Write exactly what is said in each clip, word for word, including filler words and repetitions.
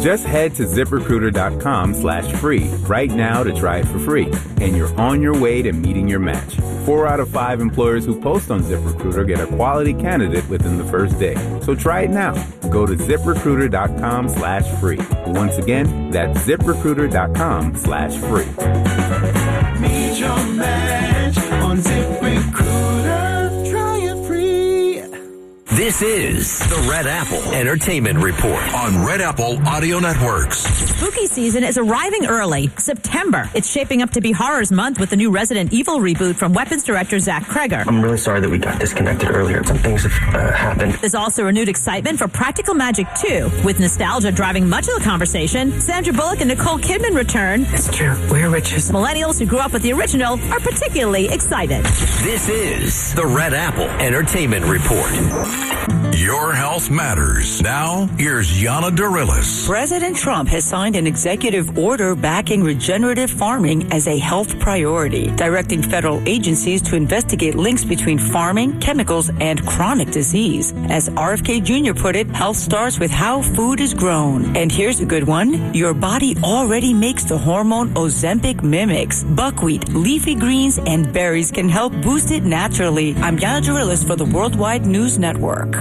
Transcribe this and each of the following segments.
Just head to ZipRecruiter.com slash free right now to try it for free, and you're on your way to meeting your match. Four out of five employers who post on ZipRecruiter get a quality candidate within the first day. So try it now. Go to ZipRecruiter.com slash free. Once again, that's ZipRecruiter.com slash free. Meet your match on ZipRecruiter. Try it free. This is the Red Apple Entertainment Report on Red Apple Audio Networks. Spooky season is arriving early, September. It's shaping up to be Horror's Month with the new Resident Evil reboot from Weapons director Zach Kreger. I'm really sorry that we got disconnected earlier. Some things have uh, happened. There's also renewed excitement for Practical Magic two, with nostalgia driving much of the conversation. Sandra Bullock and Nicole Kidman return. It's true. We're witches. Millennials who grew up with the original are particularly excited. This is the Red Apple Entertainment Report. Your health matters. Now, here's Yana Dorillis. President Trump has signed an executive order backing regenerative farming as a health priority, directing federal agencies to investigate links between farming, chemicals, and chronic disease. As R F K Junior put it, health starts with how food is grown. And here's a good one. Your body already makes the hormone Ozempic mimics. Buckwheat, leafy greens, and berries can help boost it naturally. I'm Yana Dorillis for the Worldwide News Network.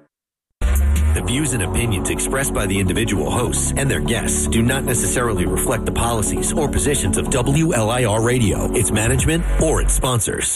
The views and opinions expressed by the individual hosts and their guests do not necessarily reflect the policies or positions of W L I R Radio, its management, or its sponsors.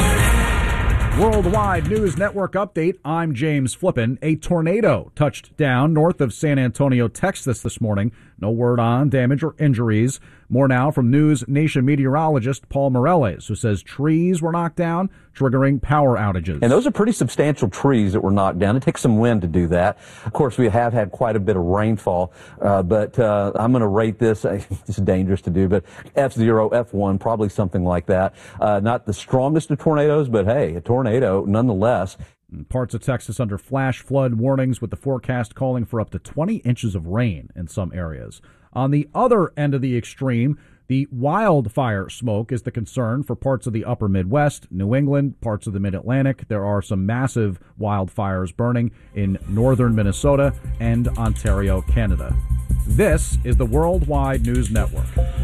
Worldwide News Network update. I'm James Flippin. A tornado touched down north of San Antonio, Texas this morning. No word on damage or injuries. More now from News Nation meteorologist Paul Morales, who says trees were knocked down, triggering power outages. And those are pretty substantial trees that were knocked down. It takes some wind to do that. Of course, we have had quite a bit of rainfall, uh, but uh, I'm going to rate this, uh, it's dangerous to do, but F zero, F one, probably something like that. Uh, not the strongest of tornadoes, but hey, a tornado nonetheless. Parts of Texas under flash flood warnings, with the forecast calling for up to twenty inches of rain in some areas. On the other end of the extreme, the wildfire smoke is the concern for parts of the upper Midwest, New England, parts of the Mid-Atlantic. There are some massive wildfires burning in northern Minnesota and Ontario, Canada. This is the Worldwide News Network.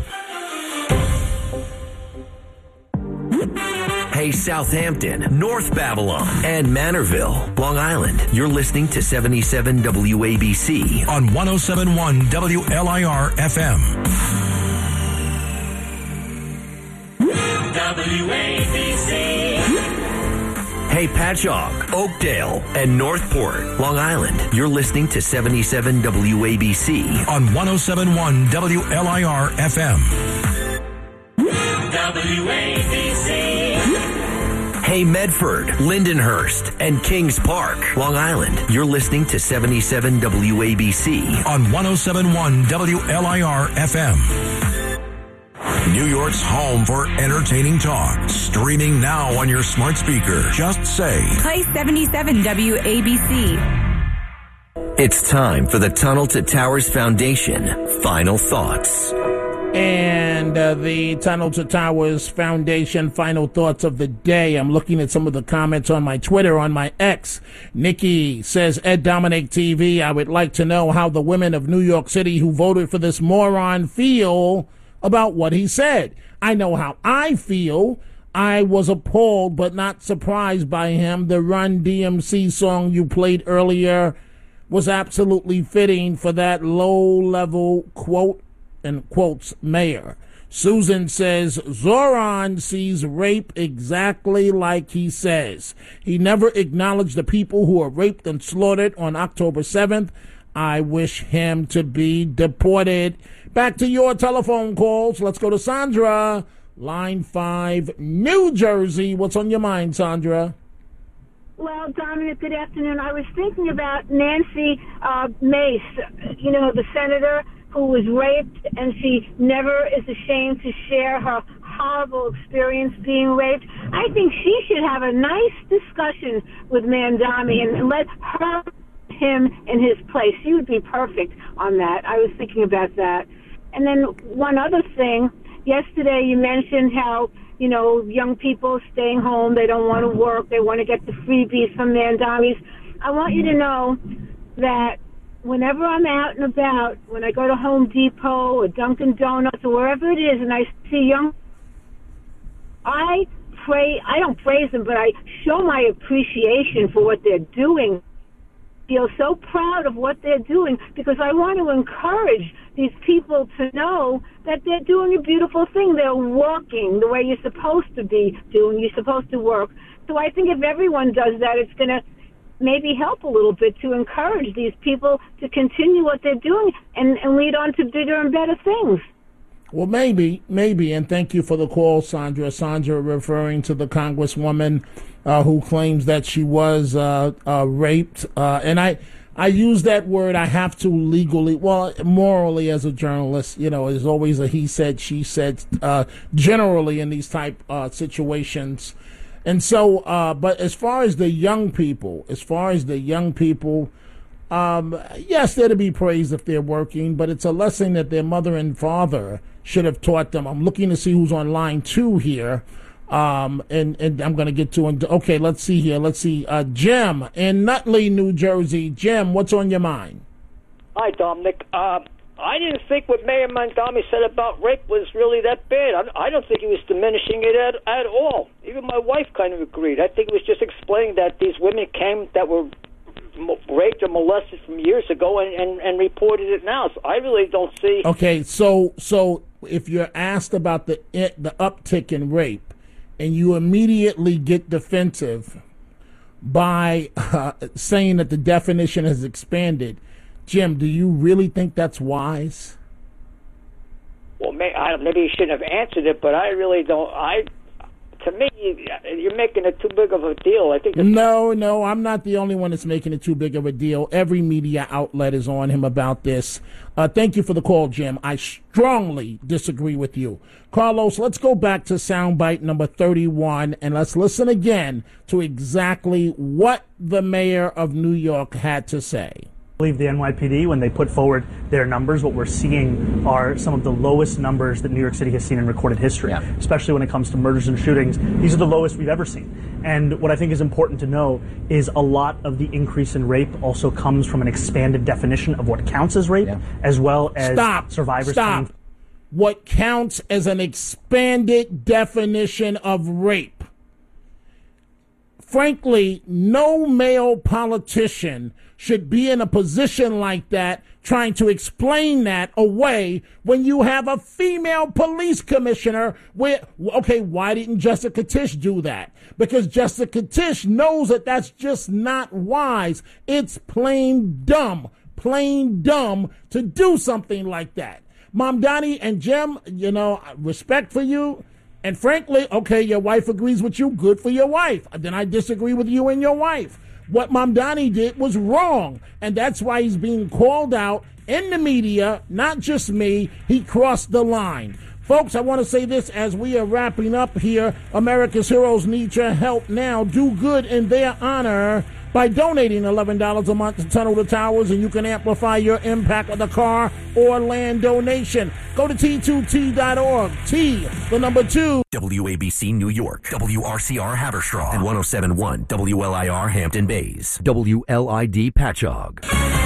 Hey, Southampton, North Babylon, and Manorville, Long Island. You're listening to seventy-seven W A B C on one oh seven point one W L I R F M. W A B C. Hey, Patchogue, Oakdale, and Northport, Long Island. You're listening to seventy-seven W A B C on one oh seven point one W L I R F M. W A B C. Hey, Medford, Lindenhurst, and Kings Park, Long Island. You're listening to seventy-seven W A B C on one oh seven point one W L I R F M. New York's home for entertaining talk. Streaming now on your smart speaker. Just say, Play seventy-seven W A B C. It's time for the Tunnel to Towers Foundation Final Thoughts. And uh, the Tunnel to Towers Foundation final thoughts of the day. I'm looking at some of the comments on my Twitter, on my X. Nikki says, Ed Dominic T V, I would like to know how the women of New York City who voted for this moron feel about what he said. I know how I feel. I was appalled but not surprised by him. The Run D M C song you played earlier was absolutely fitting for that low-level quote and quotes mayor. Susan says, Zoran sees rape exactly like he says. He never acknowledged the people who were raped and slaughtered on October seventh. I wish him to be deported. Back to your telephone calls. Let's go to Sandra, line five, New Jersey. What's on your mind, Sandra? Well, Dominic, good afternoon. I was thinking about Nancy uh, Mace, you know, the senator who was raped, and she never is ashamed to share her horrible experience being raped. I think she should have a nice discussion with Mandami and let her him in his place. She would be perfect on that. I was thinking about that. And then one other thing, yesterday you mentioned how, you know, young people staying home, they don't want to work, they want to get the freebies from Mandami's. I want you to know that whenever I'm out and about, when I go to Home Depot or Dunkin' Donuts or wherever it is, and I see young, I pray, I don't praise them, but I show my appreciation for what they're doing. I feel so proud of what they're doing because I want to encourage these people to know that they're doing a beautiful thing. They're working the way you're supposed to be doing. You're supposed to work. So I think if everyone does that, it's going to maybe help a little bit to encourage these people to continue what they're doing and, and lead on to bigger and better things. Well, maybe, maybe, and thank you for the call, Sandra. Sandra referring to the Congresswoman uh, who claims that she was uh, uh, raped. Uh, and I, I use that word, I have to legally, well, morally as a journalist, you know, there's always a he said, she said, uh, generally in these type uh, situations. And so, uh, but as far as the young people, as far as the young people, um, yes, they're to be praised if they're working, but it's a lesson that their mother and father should have taught them. I'm looking to see who's on line two here, um, and, and I'm going to get to it. Okay, let's see here. Let's see. Uh, Jim in Nutley, New Jersey. Jim, what's on your mind? Hi, Dominic. Uh, I didn't think what Mayor Mamdani said about rape was really that bad. I, I don't think he was diminishing it at, at all. Even my wife kind of agreed. I think it was just explaining that these women came that were raped or molested from years ago and, and, and reported it now. So I really don't see. Okay, so so if you're asked about the the uptick in rape and you immediately get defensive by uh, saying that the definition has expanded, Jim, do you really think that's wise? Well, may, I, maybe you shouldn't have answered it, but I really don't. I, to me, you're making it too big of a deal. I think. No, no, I'm not the only one that's making it too big of a deal. Every media outlet is on him about this. Uh, thank you for the call, Jim. I strongly disagree with you. Carlos, let's go back to soundbite number thirty-one, and let's listen again to exactly what the mayor of New York had to say. I believe the N Y P D, when they put forward their numbers, what we're seeing are some of the lowest numbers that New York City has seen in recorded history, yeah. especially when it comes to murders and shootings. These are the lowest we've ever seen. And what I think is important to know is a lot of the increase in rape also comes from an expanded definition of what counts as rape, yeah. as well as Stop. survivors. Stop. Coming- what counts as an expanded definition of rape. Frankly, no male politician should be in a position like that trying to explain that away when you have a female police commissioner where, okay, why didn't Jessica Tisch do that? Because Jessica Tisch knows that that's just not wise. It's plain dumb, plain dumb to do something like that. Mamdani and Jim, you know, respect for you. And frankly, okay, your wife agrees with you. Good for your wife. Then I disagree with you and your wife. What Mamdani did was wrong, and that's why he's being called out in the media, not just me. He crossed the line. Folks, I want to say this as we are wrapping up here. America's heroes need your help now. Do good in their honor by donating eleven dollars a month to Tunnel to Towers, and you can amplify your impact with a car or land donation. Go to T two T dot org. T, the number two. W A B C New York, W R C R Haverstraw, and one oh seven point one W L I R Hampton Bays, W L I D Patchogue.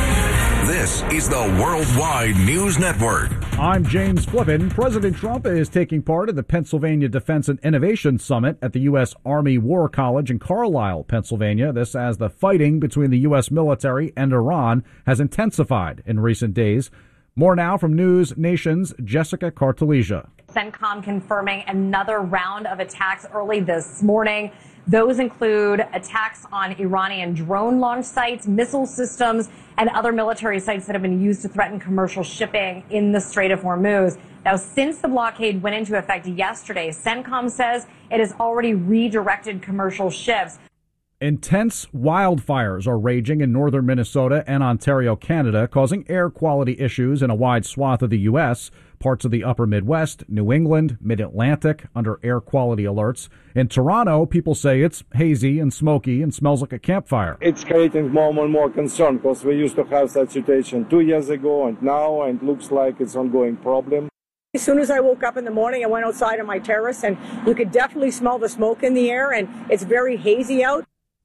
This is the Worldwide News Network. I'm James Flippin. President Trump is taking part in the Pennsylvania Defense and Innovation Summit at the U S. Army War College in Carlisle, Pennsylvania. This as the fighting between the U S military and Iran has intensified in recent days. More now from News Nation's Jessica Cartalesia. CENTCOM confirming another round of attacks early this morning. Those include attacks on Iranian drone launch sites, missile systems, and other military sites that have been used to threaten commercial shipping in the Strait of Hormuz. Now, since the blockade went into effect yesterday, CENTCOM says it has already redirected commercial ships. Intense wildfires are raging in northern Minnesota and Ontario, Canada, causing air quality issues in a wide swath of the U S. Parts of the upper Midwest, New England, mid-Atlantic under air quality alerts. In Toronto, people say it's hazy and smoky and smells like a campfire. It's creating more and more concern because we used to have that situation two years ago and now, and it looks like it's an ongoing problem. As soon as I woke up in the morning, I went outside on my terrace, and you could definitely smell the smoke in the air, and it's very hazy out.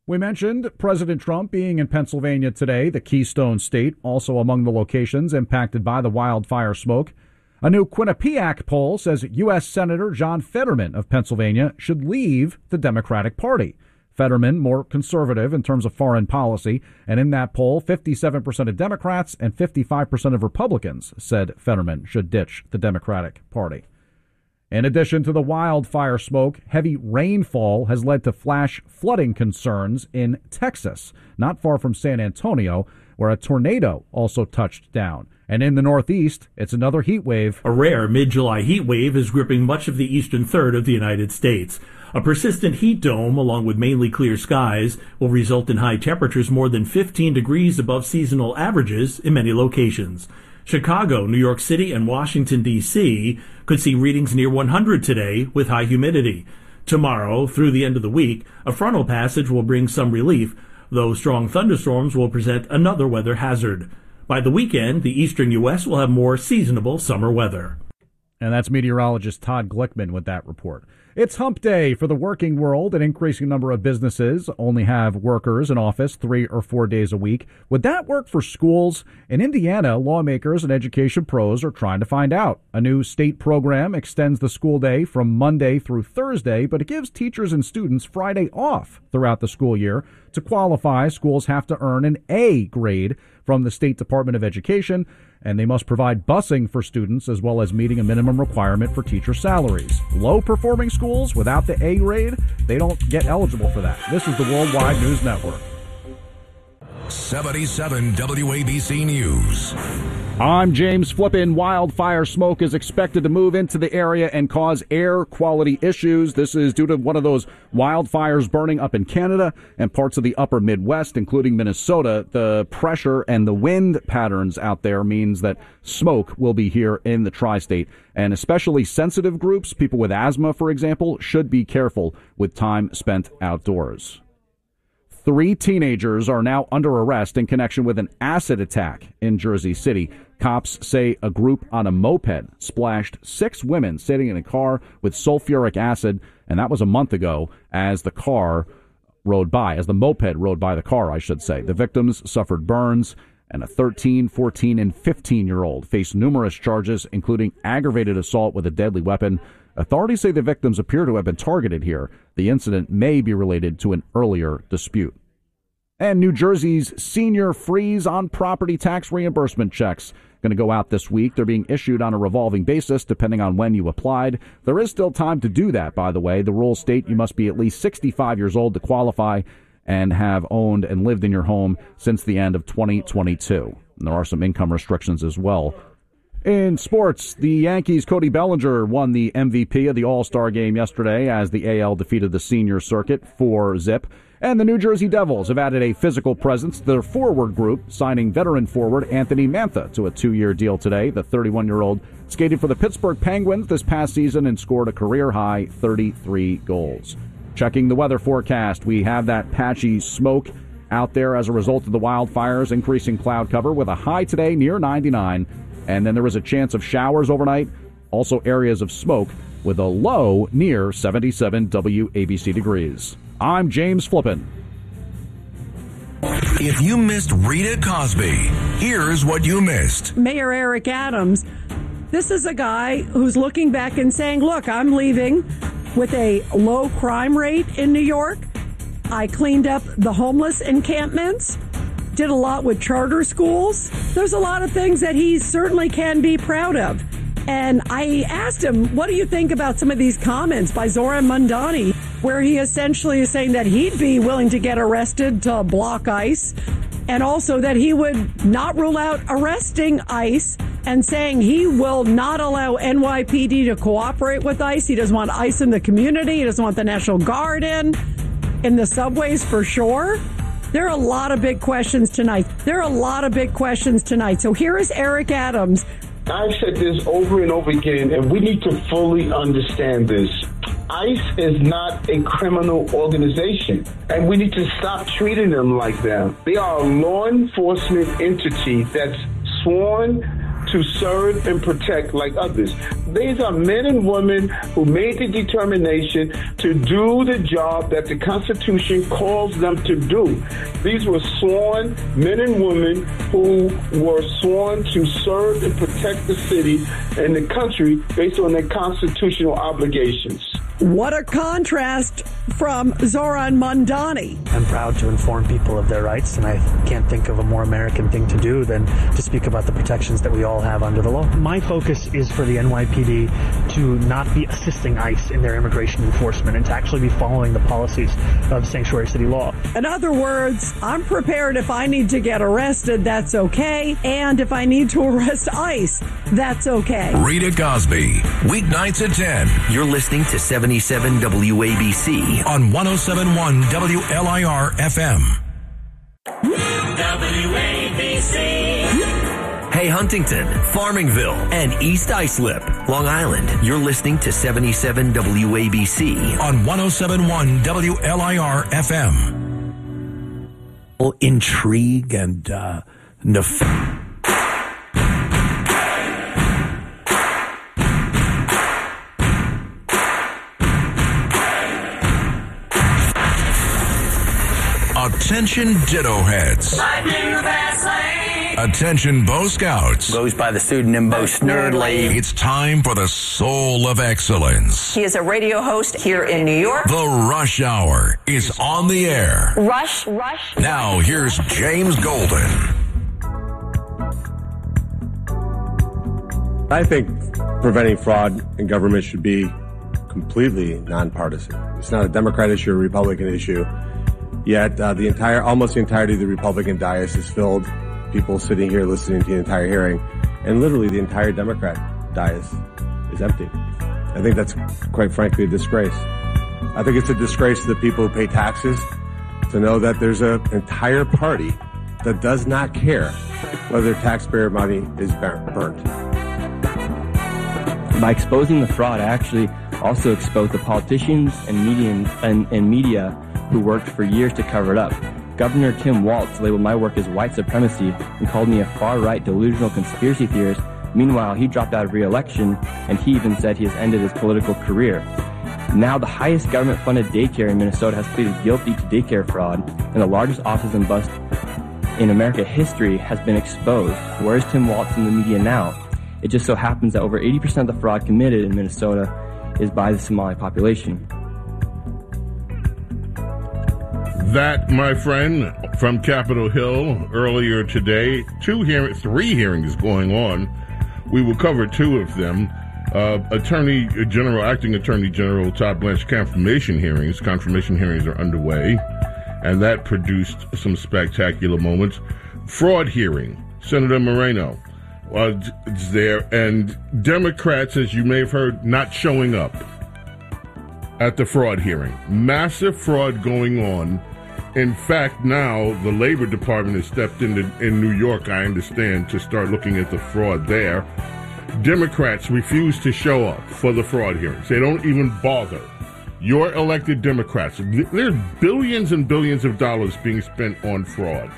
We mentioned President Trump being in Pennsylvania today, the Keystone State, also among the locations impacted by the wildfire smoke. A new Quinnipiac poll says U S. Senator John Fetterman of Pennsylvania should leave the Democratic Party. Fetterman, more conservative in terms of foreign policy, and in that poll, fifty-seven percent of Democrats and fifty-five percent of Republicans said Fetterman should ditch the Democratic Party. In addition to the wildfire smoke, heavy rainfall has led to flash flooding concerns in Texas, not far from San Antonio, where a tornado also touched down. And in the Northeast, it's another heat wave. A rare mid-July heat wave is gripping much of the eastern third of the United States. A persistent heat dome, along with mainly clear skies, will result in high temperatures more than fifteen degrees above seasonal averages in many locations. Chicago, New York City, and Washington, D C could see readings near one hundred today with high humidity. Tomorrow, through the end of the week, a frontal passage will bring some relief, though strong thunderstorms will present another weather hazard. By the weekend, the eastern U S will have more seasonable summer weather. And that's meteorologist Todd Glickman with that report. It's hump day for the working world. An increasing number of businesses only have workers in office three or four days a week. Would that work for schools? In Indiana, lawmakers and education pros are trying to find out. A new state program extends the school day from Monday through Thursday, but it gives teachers and students Friday off throughout the school year. To qualify, schools have to earn an A grade from the State Department of Education, and they must provide busing for students as well as meeting a minimum requirement for teacher salaries. Low-performing schools without the A grade, they don't get eligible for that. This is the Worldwide News Network. seventy-seven W A B C News. I'm James Flippin. Wildfire smoke is expected to move into the area and cause air quality issues. This is due to one of those wildfires burning up in Canada and parts of the upper Midwest, including Minnesota. The pressure and the wind patterns out there means that smoke will be here in the tri-state. And especially sensitive groups, people with asthma, for example, should be careful with time spent outdoors. Three teenagers are now under arrest in connection with an acid attack in Jersey City. Cops say a group on a moped splashed six women sitting in a car with sulfuric acid, and that was a month ago as the car rode by, as the moped rode by the car, I should say. The victims suffered burns, and a thirteen, fourteen, and fifteen-year-old faced numerous charges, including aggravated assault with a deadly weapon. Authorities say the victims appear to have been targeted here. The incident may be related to an earlier dispute. And New Jersey's senior freeze on property tax reimbursement checks going to go out this week. They're being issued on a revolving basis depending on when you applied. There is still time to do that, by the way. The rules state you must be at least sixty-five years old to qualify and have owned and lived in your home since the end of twenty twenty-two. And there are some income restrictions as well. In sports, the Yankees' Cody Bellinger won the M V P of the All-Star game yesterday as the A L defeated the senior circuit four zip. And the New Jersey Devils have added a physical presence to their forward group, signing veteran forward Anthony Mantha to a two-year deal today. The thirty-one-year-old skated for the Pittsburgh Penguins this past season and scored a career-high thirty-three goals. Checking the weather forecast, we have that patchy smoke out there as a result of the wildfires, increasing cloud cover with a high today near ninety-nine. And then there is a chance of showers overnight, also areas of smoke with a low near seventy-seven W A B C degrees. I'm James Flippin. If you missed Rita Cosby, here's what you missed. Mayor Eric Adams, this is a guy who's looking back and saying, look, I'm leaving with a low crime rate in New York. I cleaned up the homeless encampments, did a lot with charter schools. There's a lot of things that he certainly can be proud of. And I asked him, what do you think about some of these comments by Zoran Mandani, where he essentially is saying that he'd be willing to get arrested to block ICE, and also that he would not rule out arresting ICE, and saying he will not allow N Y P D to cooperate with ICE. He doesn't want ICE in the community. He doesn't want the National Guard in, in the subways for sure. There are a lot of big questions tonight. There are a lot of big questions tonight. So here is Eric Adams. I've said this over and over again, and we need to fully understand this. ICE is not a criminal organization, and we need to stop treating them like that. They are a law enforcement entity that's sworn to serve and protect like others. These are men and women who made the determination to do the job that the Constitution calls them to do. These were sworn men and women who were sworn to serve and protect the city and the country based on their constitutional obligations. What a contrast from Zoran Mondani. I'm proud to inform people of their rights, and I can't think of a more American thing to do than to speak about the protections that we all have under the law. My focus is for the N Y P D to not be assisting ICE in their immigration enforcement and to actually be following the policies of sanctuary city law. In other words, I'm prepared if I need to get arrested, that's okay. And if I need to arrest ICE, that's okay. Rita Cosby, weeknights at ten. You're listening to seventy-seven W A B C on one oh seven point one W L I R F M. W A B C. Hey, Huntington, Farmingville, and East Islip, Long Island. You're listening to seventy-seven W A B C on one oh seven point one W L I R F M. Intrigue and uh, nef- Attention Ditto Heads. Attention Bo Scouts. Goes by the pseudonym Bo Snerdley. It's time for the Soul of Excellence. He is a radio host here in New York. The Rush Hour is on the air. Rush, Rush. Now here's James Golden. I think preventing fraud in government should be completely nonpartisan. It's not a Democrat issue or a Republican issue. Yet uh, the entire, almost the entirety of the Republican dais is filled. People sitting here listening to the entire hearing, and literally the entire Democrat dais is empty. I think that's quite frankly a disgrace. I think it's a disgrace to the people who pay taxes to know that there's an entire party that does not care whether taxpayer money is burnt. By exposing the fraud, I actually also exposed the politicians and media and, and media who worked for years to cover it up. Governor Tim Walz labeled my work as white supremacy and called me a far-right delusional conspiracy theorist. Meanwhile, he dropped out of re-election, and he even said he has ended his political career. Now, the highest government-funded daycare in Minnesota has pleaded guilty to daycare fraud, and the largest autism bust in American history has been exposed. Where is Tim Walz in the media now? It just so happens that over eighty percent of the fraud committed in Minnesota is by the Somali population. That, my friend, from Capitol Hill earlier today, two hear- three hearings going on. We will cover two of them. Uh, Attorney General, Acting Attorney General Todd Blanche confirmation hearings. Confirmation hearings are underway, and that produced some spectacular moments. Fraud hearing. Senator Moreno was there, and Democrats, as you may have heard, not showing up at the fraud hearing. Massive fraud going on. In fact, now the Labor Department has stepped in in New York, I understand, to start looking at the fraud there. Democrats refuse to show up for the fraud hearings. They don't even bother. Your elected Democrats, there's billions and billions of dollars being spent on fraud.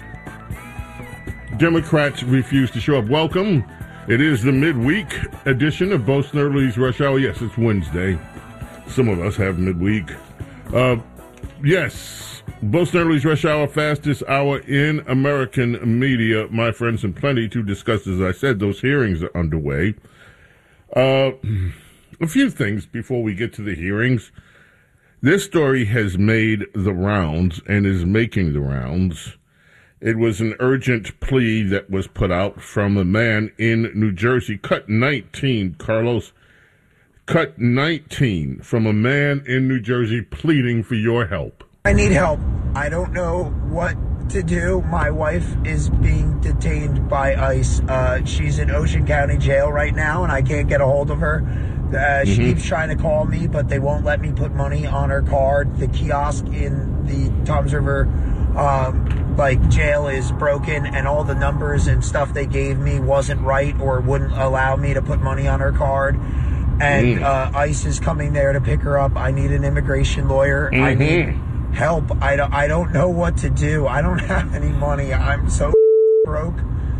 Democrats refuse to show up. Welcome. It is the midweek edition of Bo Snerdley's Rush Hour. Yes, it's Wednesday. Some of us have midweek. Uh, yes. Bo Snerdley's Rush Hour, fastest hour in American media, my friends, and plenty to discuss. As I said, those hearings are underway. Uh, a few things before we get to the hearings. This story has made the rounds and is making the rounds. It was an urgent plea that was put out from a man in New Jersey. Cut nineteen, Carlos. Cut nineteen from a man in New Jersey pleading for your help. I need help. I don't know what to do. My wife is being detained by ICE. Uh, she's in Ocean County Jail right now, and I can't get a hold of her. Uh, she mm-hmm. keeps trying to call me, but they won't let me put money on her card. The kiosk in the Toms River um, like jail is broken, and all the numbers and stuff they gave me wasn't right or wouldn't allow me to put money on her card. And mm. uh, ICE is coming there to pick her up. I need an immigration lawyer. Mm-hmm. I need help. I don't, I don't know what to do. I don't have any money. I'm so broke.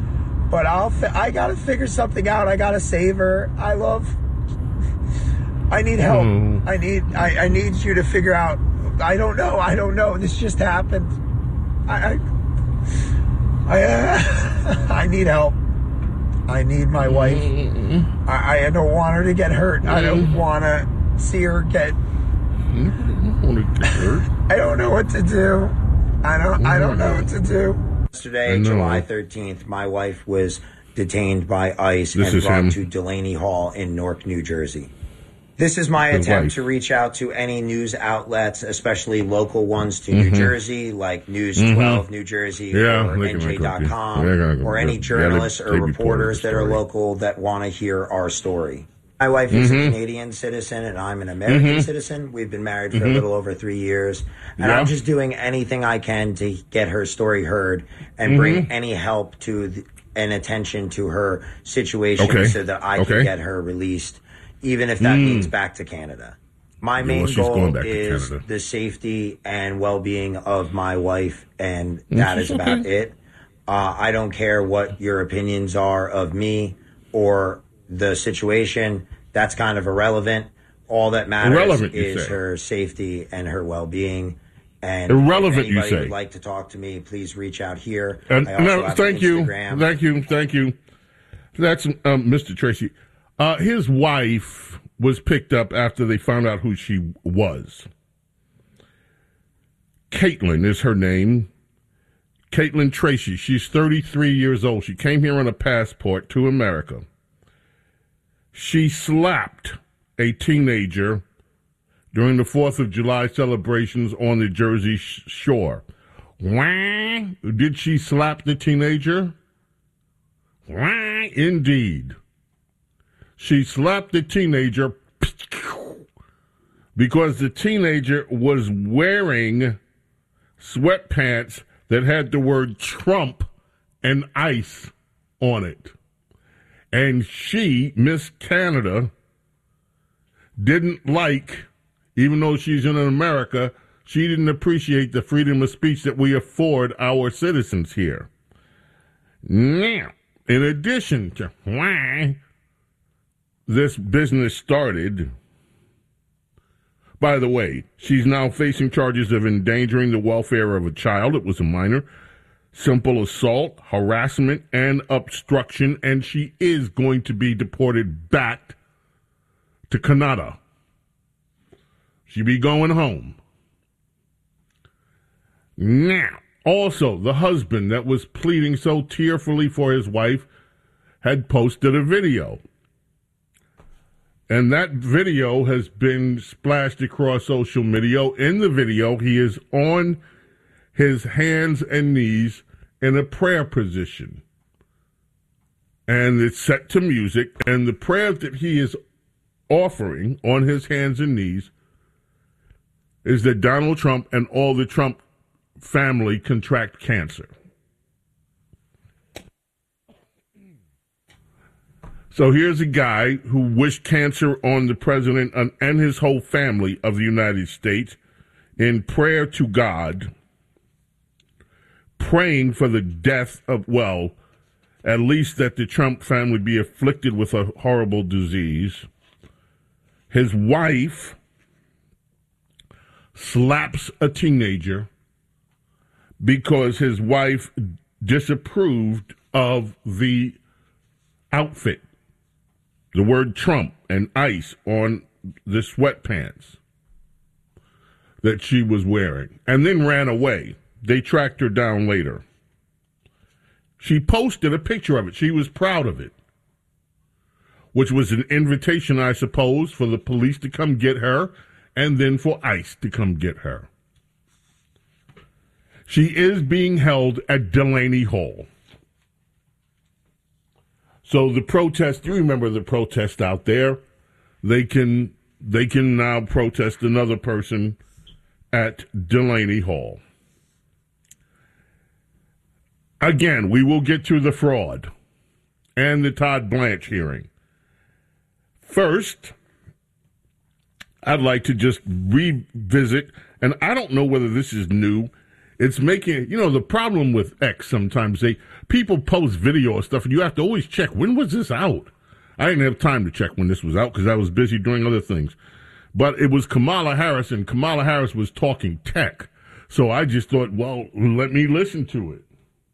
but I'll. Fi- I gotta figure something out. I gotta save her. I love. I need help. Mm. I need. I, I need you to figure out. I don't know. I don't know. This just happened. I. I. I, uh, I need help. I need my wife. I, I don't want her to get hurt. I don't want to see her get. I want to get hurt. I don't know what to do. I don't. I don't know what to do. Yesterday, July thirteenth, my wife was detained by ICE This and is brought him. to Delaney Hall in Newark, New Jersey. This is my His attempt wife. to reach out to any news outlets, especially local ones to New Mhm. Jersey, like News Mhm. twelve New Jersey Yeah, or they can N J make dot up com, the- they're gonna- or any yeah, they- journalists they or report reporters the that are story. local that want to hear our story. My wife is Mhm. a Canadian citizen and I'm an American Mhm. citizen. We've been married for Mhm. a little over three years. And Yeah. I'm just doing anything I can to get her story heard and bring Mhm. any help to the, and attention to her situation Okay. so that I Okay. can get her released, even if that Mm. means back to Canada. My Yeah, main well, she's going goal back to is Canada. the safety and well-being of my wife, and that Mhm. is about Okay. it. Uh, I don't care what your opinions are of me or the situation. That's kind of irrelevant. All that matters Irrelevant, you is say. her safety and her well-being. And Irrelevant, if you anybody say. would like to talk to me, please reach out here. And, I also no, have thank an you, Instagram. thank you, thank you. That's um, Mister Tracy. Uh, his wife was picked up after they found out who she was. Caitlin is her name. Caitlin Tracy. She's thirty-three years old. She came here on a passport to America. She slapped a teenager during the fourth of July celebrations on the Jersey sh- shore. Wah! Did she slap the teenager? Wah! Indeed. She slapped the teenager because the teenager was wearing sweatpants that had the word Trump and ICE on it. And she, Miss Canada, didn't like, even though she's in America, she didn't appreciate the freedom of speech that we afford our citizens here. Now, in addition to why this business started, by the way, she's now facing charges of endangering the welfare of a child. It was a minor. Simple assault, harassment, and obstruction, and she is going to be deported back to Canada. She'll be going home. Now, also, the husband that was pleading so tearfully for his wife had posted a video. And that video has been splashed across social media. In the video, he is on his hands and knees in a prayer position. And it's set to music. And the prayer that he is offering on his hands and knees is that Donald Trump and all the Trump family contract cancer. So here's a guy who wished cancer on the president and, and his whole family of the United States in prayer to God, praying for the death of, well, at least that the Trump family be afflicted with a horrible disease. His wife slaps a teenager because his wife disapproved of the outfit, the word Trump and ICE on the sweatpants that she was wearing, and then ran away. They tracked her down later. She posted a picture of it. She was proud of it, which was an invitation, I suppose, for the police to come get her and then for ICE to come get her. She is being held at Delaney Hall. So the protest, you remember the protest out there? They can they can now protest another person at Delaney Hall. Again, we will get to the fraud and the Todd Blanche hearing. First, I'd like to just revisit, and I don't know whether this is new. It's making, you know, the problem with X sometimes, they people post video or stuff, and you have to always check, when was this out? I didn't have time to check when this was out because I was busy doing other things. But it was Kamala Harris, and Kamala Harris was talking tech. So I just thought, well, let me listen to it.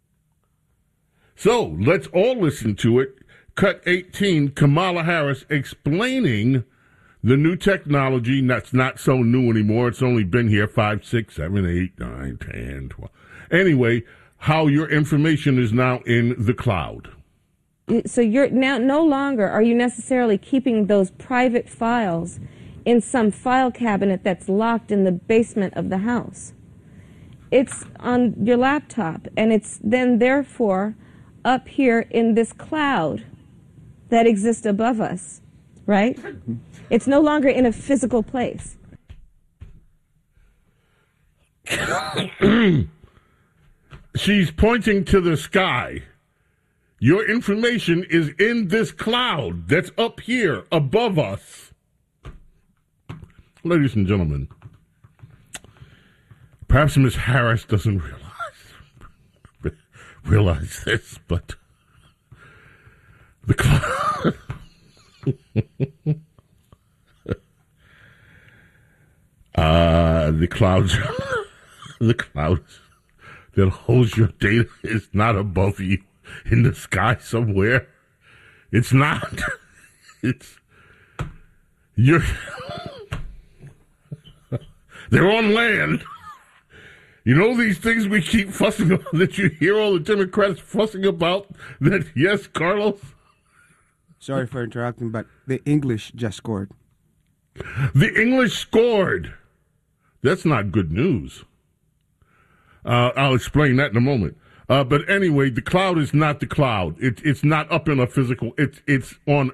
So let's all listen to it. Cut eighteen, Kamala Harris explaining the new technology that's not so new anymore. It's only been here five, six, seven, eight, nine, ten, twelve. Anyway, how your information is now in the cloud. So you're now no longer are you necessarily keeping those private files in some file cabinet that's locked in the basement of the house. It's on your laptop, and it's then therefore up here in this cloud that exists above us, right? It's no longer in a physical place. She's pointing to the sky. Your information is in this cloud that's up here above us. Ladies and gentlemen, perhaps Miss Harris doesn't realize realize this, but the cloud uh, the clouds the clouds that holds your data is not above you in the sky somewhere. It's not. It's you're they're on land. You know these things we keep fussing about, that you hear all the Democrats fussing about? That, yes, Carlos? Sorry for interrupting, but the English just scored. The English scored. That's not good news. Uh, I'll explain that in a moment. Uh, but anyway, the cloud is not the cloud. It, it's not up in a physical. It's it's on